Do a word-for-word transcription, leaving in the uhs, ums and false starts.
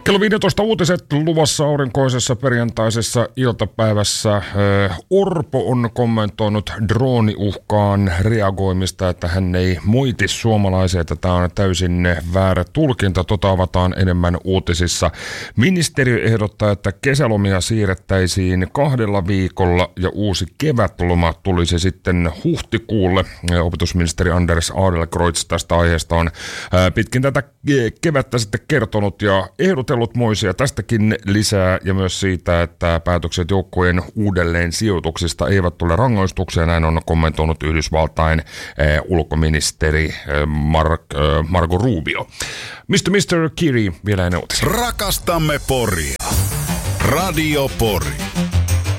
Kello viisitoista uutiset luvassa aurinkoisessa perjantaisessa iltapäivässä. Orpo on kommentoinut drooniuhkaan reagoimista, että hän ei moiti suomalaisia, että tämä on täysin väärä tulkinta. Tota avataan enemmän uutisissa. Ministeriö ehdottaa, että kesälomia siirrettäisiin kahdella viikolla ja uusi kevätloma tulisi sitten huhtikuulle. Opetusministeri Anders Adlercreutz tästä aiheesta on pitkin tätä kevättä sitten kertonut ja ehdotellut moisia tästäkin lisää ja myös siitä, että päätökset joukkueen uudelleen sijoituksista eivät tule rangaistuksia. Näin on kommentoinut Yhdysvaltain eh, ulkoministeri eh, Mark, eh, Marco Rubio. mister mister Kiri, vielä ennen uutisia. Rakastamme Poria. Radio Pori.